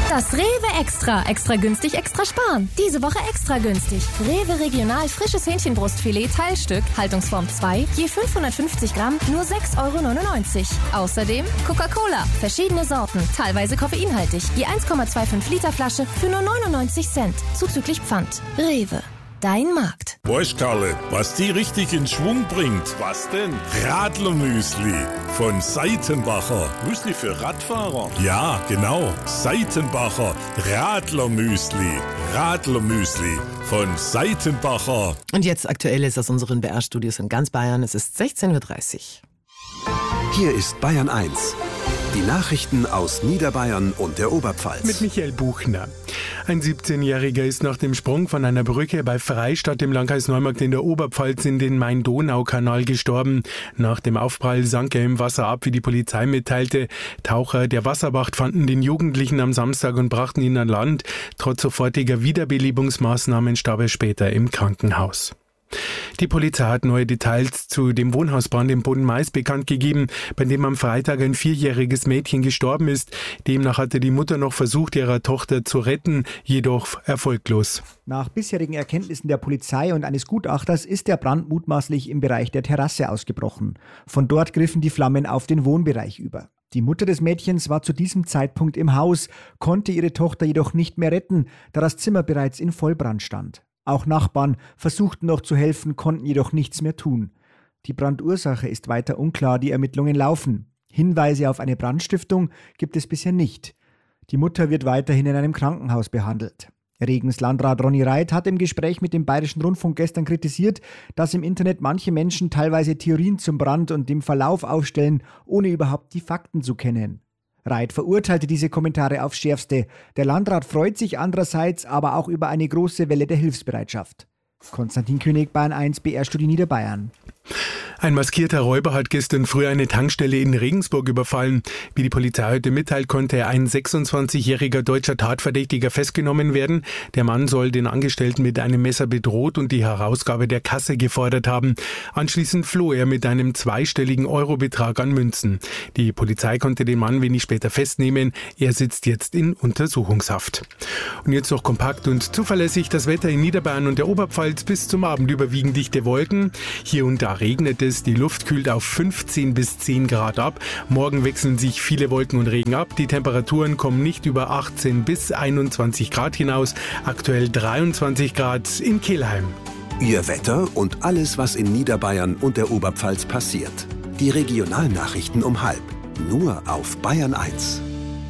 Das Rewe Extra. Extra günstig, extra sparen. Diese Woche extra günstig. Rewe Regional frisches Hähnchenbrustfilet Teilstück, Haltungsform 2, je 550 Gramm, nur 6,99 €. Außerdem Coca-Cola, verschiedene Sorten, teilweise koffeinhaltig, je 1,25 Liter Flasche für nur 99 Cent, zuzüglich Pfand. Rewe. Dein Markt. Weißt, Karle, was die richtig in Schwung bringt? Was denn? Radlermüsli von Seitenbacher. Müsli für Radfahrer? Ja, genau. Seitenbacher Radlermüsli. Radlermüsli von Seitenbacher. Und jetzt Aktuelles aus unseren BR-Studios in ganz Bayern. Es ist 16:30 Uhr. Hier ist Bayern 1. Die Nachrichten aus Niederbayern und der Oberpfalz. Mit Michael Buchner. Ein 17-Jähriger ist nach dem Sprung von einer Brücke bei Freistadt im Landkreis Neumarkt in der Oberpfalz in den Main-Donau-Kanal gestorben. Nach dem Aufprall sank er im Wasser ab, wie die Polizei mitteilte. Taucher der Wasserwacht fanden den Jugendlichen am Samstag und brachten ihn an Land. Trotz sofortiger Wiederbelebungsmaßnahmen starb er später im Krankenhaus. Die Polizei hat neue Details zu dem Wohnhausbrand im Bodenmais bekannt gegeben, bei dem am Freitag ein 4-jähriges Mädchen gestorben ist. Demnach hatte die Mutter noch versucht, ihre Tochter zu retten, jedoch erfolglos. Nach bisherigen Erkenntnissen der Polizei und eines Gutachters ist der Brand mutmaßlich im Bereich der Terrasse ausgebrochen. Von dort griffen die Flammen auf den Wohnbereich über. Die Mutter des Mädchens war zu diesem Zeitpunkt im Haus, konnte ihre Tochter jedoch nicht mehr retten, da das Zimmer bereits in Vollbrand stand. Auch Nachbarn versuchten noch zu helfen, konnten jedoch nichts mehr tun. Die Brandursache ist weiter unklar, die Ermittlungen laufen. Hinweise auf eine Brandstiftung gibt es bisher nicht. Die Mutter wird weiterhin in einem Krankenhaus behandelt. Regens Landrat Ronny Reit hat im Gespräch mit dem Bayerischen Rundfunk gestern kritisiert, dass im Internet manche Menschen teilweise Theorien zum Brand und dem Verlauf aufstellen, ohne überhaupt die Fakten zu kennen. Reit verurteilte diese Kommentare aufs Schärfste. Der Landrat freut sich andererseits aber auch über eine große Welle der Hilfsbereitschaft. Konstantin König, Bayern 1, BR-Studio Niederbayern. Ein maskierter Räuber hat gestern früh eine Tankstelle in Regensburg überfallen. Wie die Polizei heute mitteilt, konnte ein 26-jähriger deutscher Tatverdächtiger festgenommen werden. Der Mann soll den Angestellten mit einem Messer bedroht und die Herausgabe der Kasse gefordert haben. Anschließend floh er mit einem zweistelligen Eurobetrag an Münzen. Die Polizei konnte den Mann wenig später festnehmen. Er sitzt jetzt in Untersuchungshaft. Und jetzt noch kompakt und zuverlässig das Wetter in Niederbayern und der Oberpfalz. Bis zum Abend überwiegend dichte Wolken. Hier und da regnet es. Die Luft kühlt auf 15 bis 10 Grad ab. Morgen wechseln sich viele Wolken und Regen ab. Die Temperaturen kommen nicht über 18 bis 21 Grad hinaus. Aktuell 23 Grad in Kelheim. Ihr Wetter und alles, was in Niederbayern und der Oberpfalz passiert. Die Regionalnachrichten um 12:30. Nur auf Bayern 1.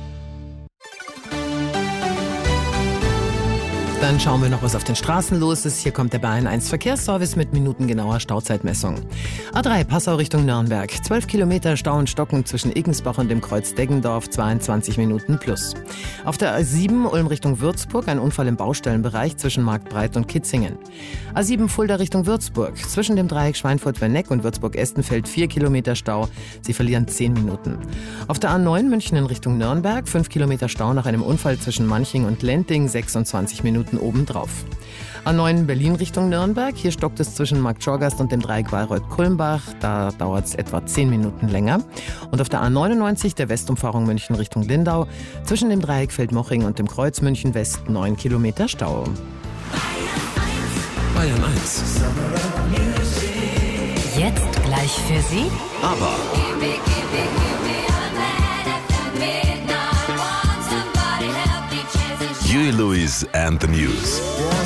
Dann schauen wir noch, was auf den Straßen los ist. Hier kommt der Bayern 1 Verkehrsservice mit minutengenauer Stauzeitmessung. A3 Passau Richtung Nürnberg. 12 Kilometer Stau und Stocken zwischen Igensbach und dem Kreuz Deggendorf, 22 Minuten plus. Auf der A7 Ulm Richtung Würzburg ein Unfall im Baustellenbereich zwischen Marktbreit und Kitzingen. A7 Fulda Richtung Würzburg. Zwischen dem Dreieck Schweinfurt-Werneck und Würzburg-Estenfeld 4 Kilometer Stau. Sie verlieren 10 Minuten. Auf der A9 München in Richtung Nürnberg 5 Kilometer Stau nach einem Unfall zwischen Manching und Lending, 26 Minuten obendrauf. A9 Berlin Richtung Nürnberg. Hier stockt es zwischen Marktschorgast und dem Dreieck Bayreuth-Kulmbach. Da dauert es etwa 10 Minuten länger. Und auf der A99 der Westumfahrung München Richtung Lindau. Zwischen dem Dreieck Feldmoching und dem Kreuz München West 9 Kilometer Stau. Bayern 1. Jetzt gleich für Sie Aber Huey Lewis and the News.